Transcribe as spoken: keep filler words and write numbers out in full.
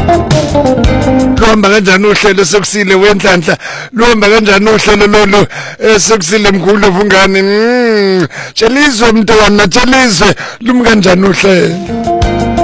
Luhamba kanjani uhlelo sekusile wenhlanhla luhamba kanjani uhlelo lolu sekusile mkhulu vungani Tshalizwe mntwana tshalizwe lumi kanjani uhlelo